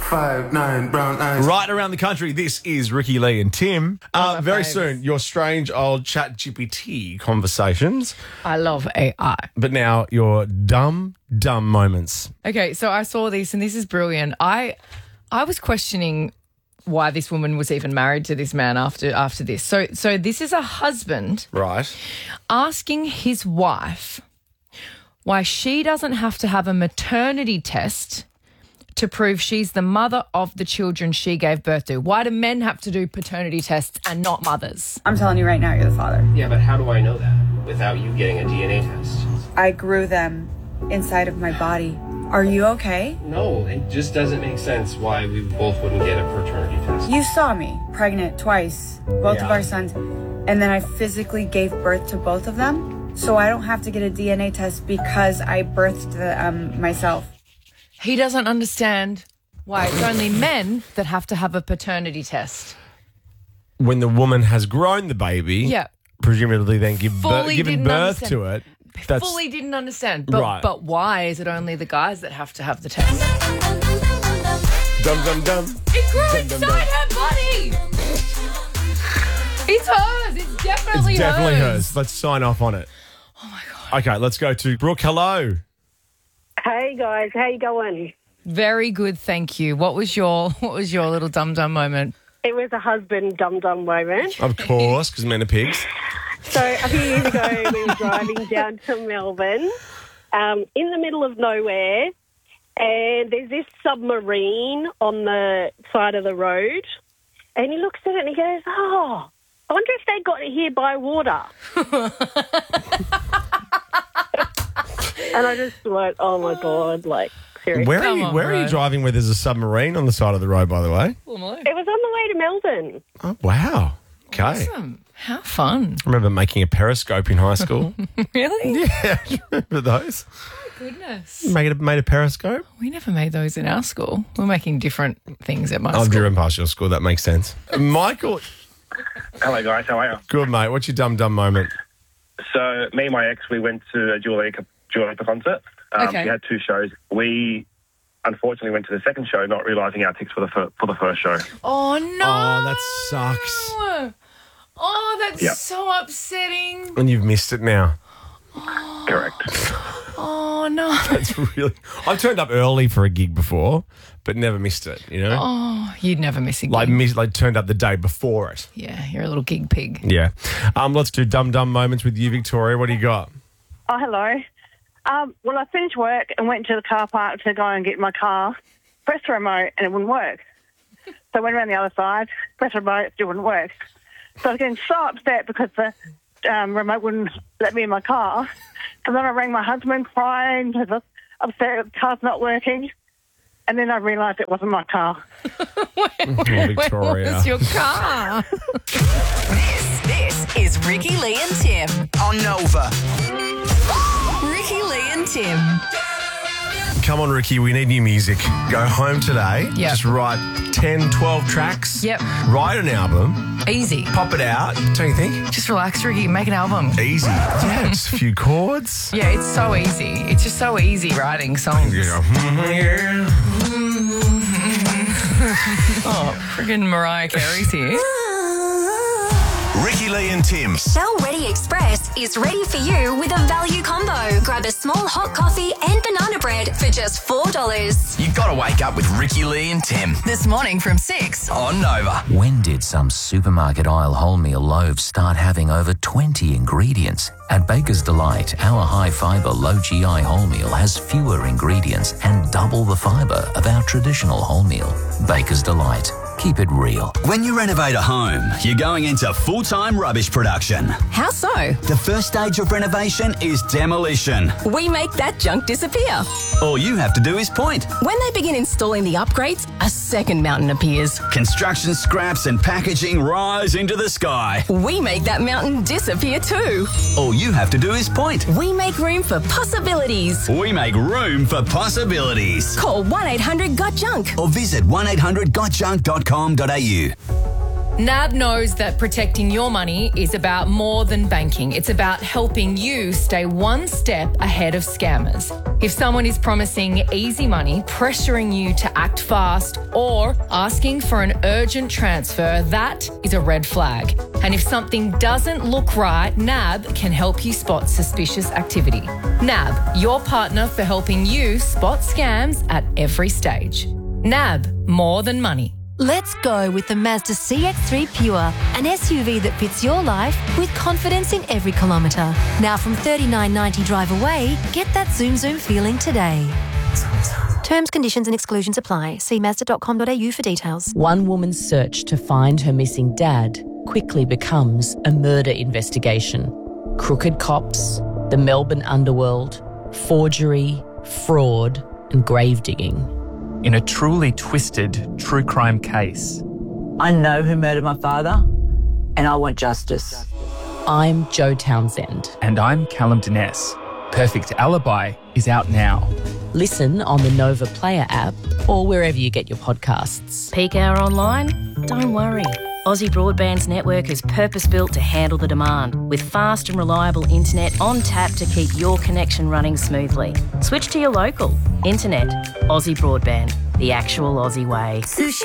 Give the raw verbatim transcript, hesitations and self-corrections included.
five, nine, brown eyes. Right around the country, this is Ricky Lee and Tim. Uh, very soon, your strange old chat G P T conversations. I love A I. But now, your dumb, dumb moments. Okay, so I saw this and this is brilliant. I I was questioning why this woman was even married to this man after after this. So so this is a husband Right. asking his wife why she doesn't have to have a maternity test to prove she's the mother of the children she gave birth to. Why do men have to do paternity tests and not mothers? I'm telling you right now, you're the father. Yeah, but how do I know that without you getting a D N A test? I grew them inside of my body. Are you okay? No, it just doesn't make sense why we both wouldn't get a paternity test. You saw me pregnant twice, both Yeah. of our sons, and then I physically gave birth to both of them, so I don't have to get a D N A test because I birthed the, um, myself. He doesn't understand why it's only men that have to have a paternity test. When the woman has grown the baby, Yeah. presumably then give bir- Fully given didn't birth understand. to it. That's Fully didn't understand. But, Right. but why is it only the guys that have to have the test? dum dum dum. It grew Dum, inside dum, dum. her body. It's hers. It's definitely It's definitely hers. hers. Let's sign off on it. Oh my god. Okay, let's go to Brooke. Hello. Hey guys, how you going? Very good, thank you. What was your What was your little dum dum moment? It was a husband dum dum moment. Of course, because men are pigs. So a few years ago, we were driving down to Melbourne, um, in the middle of nowhere, and there's this submarine on the side of the road, and he looks at it and he goes, "Oh, I wonder if they got it here by water." And I just went, "Oh my god!" Like seriously. Where are Come you? on, Where are you bro. driving? Where there's a submarine on the side of the road? By the way. It was on the way to Melbourne. Oh wow. Okay. Awesome. How fun. I remember making a periscope in high school. Really? Yeah, do you remember those? Goodness. Made a, made a periscope. We never made those in our school. We're making different things at my I've school. driven past your school. That makes sense. Michael, Hello, guys. How are you? good mate. What's your dumb dumb moment? So, me and my ex, we went to a Dua Lipa, Dua Lipa concert. Um, Okay. We had two shows. We unfortunately went to the second show, not realising our tickets for the fir- for the first show. Oh, no. Oh, that sucks. Oh, that's Yeah. so upsetting. And you've missed it now. Correct. Oh, no. It's really. I've turned up early for a gig before, but never missed it. You know, Oh, you'd never miss a gig. like miss, like turned up the day before it. Yeah, you're a little gig pig. Yeah. Um. Let's do dumb dumb moments with you, Victoria. What do you got? Oh, hello. Um, well, I finished work and went to the car park to go and get my car, pressed the remote, and it wouldn't work. So I went around the other side, pressed the remote, it still wouldn't work. So I was getting so upset because the um, remote wouldn't let me in my car. So then I rang my husband crying because I was upset the car's not working. And then I realised it wasn't my car. Oh, Victoria. Where was your car? This, this is Ricky Lee and Tim on Nova. Ricky Lee and Tim. Come on, Ricky. We need new music. Go home today. Yep. Just write ten, twelve tracks. Yep. Write an album. Easy. Pop it out. Don't you think? Just relax, Ricky. Make an album. Easy. Yeah, just a few chords. Yeah, it's so easy. It's just so easy writing songs. You go, "Mhm, yeah." Oh, friggin' Mariah Carey's here. Ricky Lee and Tim. Shell Ready Express is ready for you with a value combo. Grab a small hot coffee and banana bread for just four dollars. You gotta wake up with Ricky Lee and Tim. This morning from six On Nova. When did some supermarket aisle wholemeal loaves start having over twenty ingredients? At Baker's Delight, our high-fibre, low-G I wholemeal has fewer ingredients and double the fibre of our traditional wholemeal. Baker's Delight. Keep it real. When you renovate a home, you're going into full-time rubbish production. How so? The first stage of renovation is demolition. We make that junk disappear. All you have to do is point. When they begin installing the upgrades, a second mountain appears. Construction scraps and packaging rise into the sky. We make that mountain disappear too. All you have to do is point. We make room for possibilities. We make room for possibilities. Call one eight hundred got junk. Or visit one eight hundred got junk dot com dot a u. N A B knows that protecting your money is about more than banking. It's about helping you stay one step ahead of scammers. If someone is promising easy money, pressuring you to act fast, or asking for an urgent transfer, that is a red flag. And if something doesn't look right, N A B can help you spot suspicious activity. N A B, your partner for helping you spot scams at every stage. N A B, more than money. Let's go with the Mazda C X three Pure, an S U V that fits your life with confidence in every kilometre. Now from thirty-nine ninety drive away, get that zoom zoom feeling today. Terms, conditions and exclusions apply. See mazda dot com dot a u for details. One woman's search to find her missing dad quickly becomes a murder investigation. Crooked cops, the Melbourne underworld, forgery, fraud and grave digging. In a truly twisted true crime case. I know who murdered my father, and I want justice. I'm Joe Townsend. And I'm Callum Dines. Perfect Alibi is out now. Listen on the Nova Player app or wherever you get your podcasts. Peak hour online? Don't worry. Aussie Broadband's network is purpose-built to handle the demand, with fast and reliable internet on tap to keep your connection running smoothly. Switch to your local. Internet. Aussie Broadband. The actual Aussie way. Sushi.